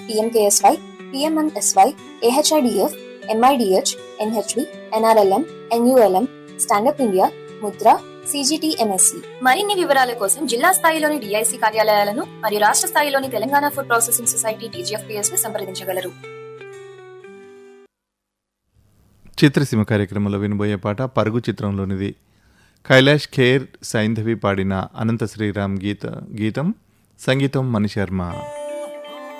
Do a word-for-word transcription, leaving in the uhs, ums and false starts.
PMKSY, PMNSY, AHIDF, MIDH, NHB, NRLM, NULM, stand up India, Mudra, CGTMSC. మరిన్ని వివరాల కోసం జిల్లా స్థాయిలోని డిఐసి కార్యాలయాలను మరియు రాష్ట్ర స్థాయిలోని Telangana food processing society TGFPS ను సంప్రదించగలరు. చిత్రసీమ కార్యక్రమంలో వినబోయే పాట పరుగు చిత్రంలోనిది. కైలాష్ ఖేర్, సైంధవి పాడిన అనంత శ్రీరామ్ గీత గీతం, సంగీతం మణిశర్మ.